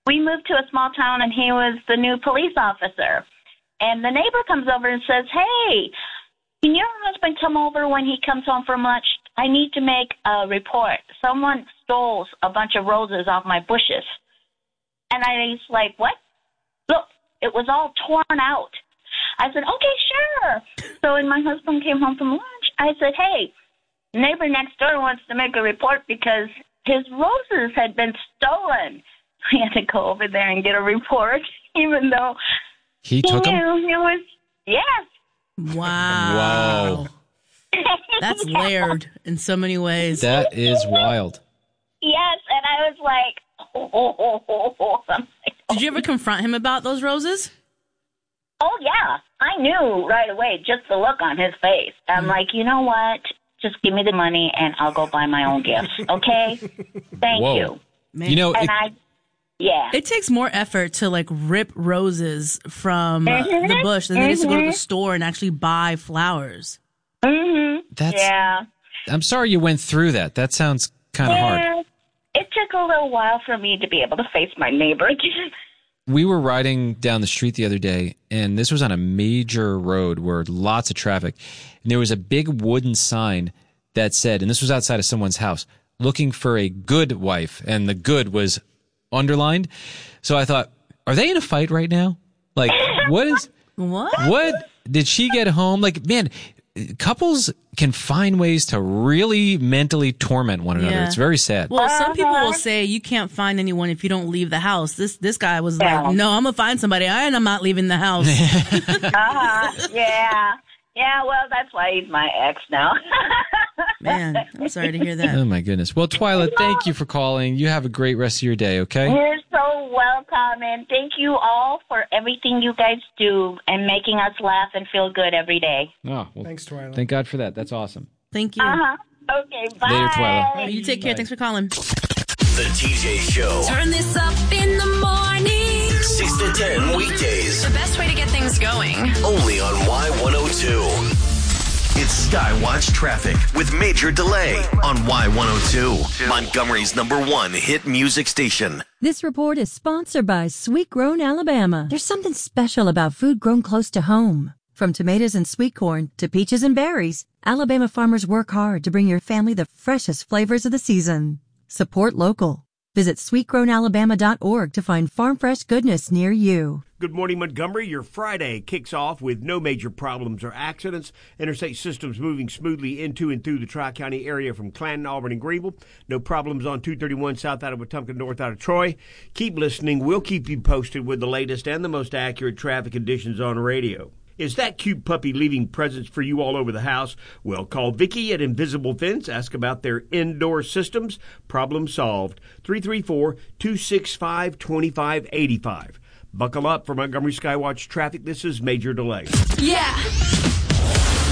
we moved to a small town, and he was the new police officer. And the neighbor comes over and says, hey, can your husband come over when he comes home from lunch? I need to make a report. Someone stole a bunch of roses off my bushes. And I was like, what? Look, it was all torn out. I said, okay, sure. So when my husband came home from lunch, I said, hey, neighbor next door wants to make a report because his roses had been stolen. We had to go over there and get a report, even though he took knew them? it was, yes. Wow. That's layered in so many ways. That is wild. Yes, and I was like, Did you ever confront him about those roses? oh, yeah. I knew right away, just the look on his face. I'm like, you know what? Just give me the money, and I'll go buy my own gifts, okay? Thank Whoa. you. Man. You know, And yeah. It takes more effort to like rip roses from the bush than it is to go to the store and actually buy flowers. that's. Yeah. I'm sorry you went through that. That sounds kind of hard. It took a little while for me to be able to face my neighbor again. We were riding down the street the other day, and this was on a major road where lots of traffic. And there was a big wooden sign that said, and this was outside of someone's house, looking for a good wife. And the good was underlined. So I thought, are they in a fight right now? Like, what did she get home? Like, man, couples can find ways to really mentally torment one another. Yeah. It's very sad. Well, some people will say you can't find anyone if you don't leave the house. This guy was like, no, I'm going to find somebody and I'm not leaving the house. Yeah. Yeah, well, that's why he's my ex now. Man, I'm sorry to hear that. Oh, my goodness. Well, Twyla, thank you for calling. You have a great rest of your day, okay? You're so welcome, and thank you all for everything you guys do and making us laugh and feel good every day. Oh, well, Thanks, Twyla. thank God for that. That's awesome. Thank you. Okay, bye. Later, Twyla. You take care. Thanks for calling. The TJ Show. Turn this up in the morning. 6 to 10 weekdays. The best way to get things going. Only on Y102. It's Skywatch Traffic with Major Delay on Y102. Montgomery's #1 hit music station. This report is sponsored by Sweet Grown Alabama. There's something special about food grown close to home. From tomatoes and sweet corn to peaches and berries, Alabama farmers work hard to bring your family the freshest flavors of the season. Support local. Visit sweetgrownalabama.org to find farm fresh goodness near you. Good morning, Montgomery. Your Friday kicks off with no major problems or accidents. Interstate systems moving smoothly into and through the Tri-County area from Clanton, Auburn, and Greenville. No problems on 231 south out of Wetumpka, north out of Troy. Keep listening. We'll keep you posted with the latest and the most accurate traffic conditions on radio. Is that cute puppy leaving presents for you all over the house? Well, call Vicky at Invisible Fence. Ask about their indoor systems. Problem solved. 334-265-2585. Buckle up for Montgomery Skywatch Traffic. This is Major Delay. Yeah.